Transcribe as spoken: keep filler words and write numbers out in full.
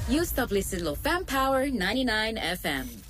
You stop listening to Fam Power ninety-nine F M.